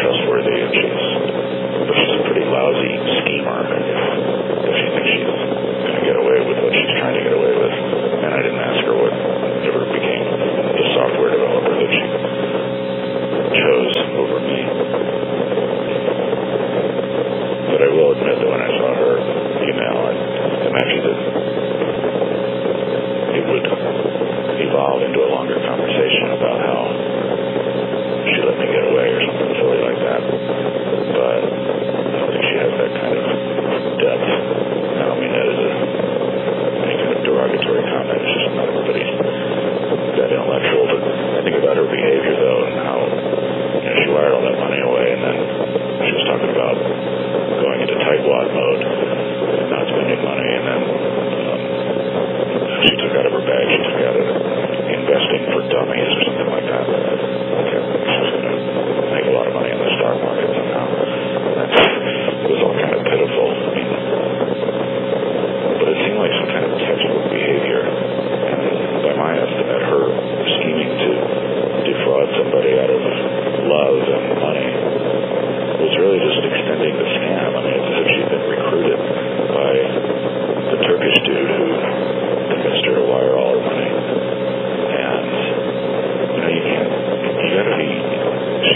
trustworthy, and she's a pretty lousy schemer if she thinks she's going to get away with what she's trying to get away with. And I didn't ask her what ever became the software developer that she chose over me. But I will admit that when I saw her email, I imagined that it would evolve into a longer conversation about how she let me get away or something silly like that. But I don't think she has that kind of depth. I don't mean that as any kind of derogatory comment. It's just not everybody's that intellectual. But I think about her behavior, though, and how she wired all that money away, and then she was talking about going into tightwad mode and not spending money, and then she took out of her bag, she took out of investing for dummies or something